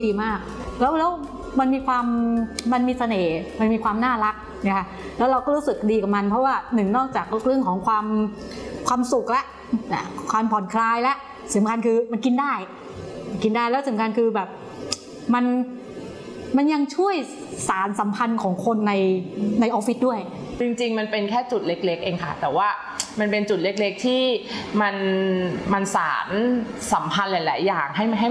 ดีมากแล้วมันมีเสน่ห์มันมีความน่ารักนะคะแล้วเราก็รู้สึกดีกับมันเพราะว่าหนึ่งนอกจากเรื่องของความสุขและความผ่อนคลายและสำคัญคือมันกินได้แล้วสำคัญคือแบบมันยังช่วยสารสัมพันธ์ของคนในออฟฟิศด้วยจริงๆมันเป็นแค่จุดเล็กๆเองค่ะแต่ว่ามันเป็นจุดเล็กๆที่มันสารสัมพันธ์หลายๆอย่างให้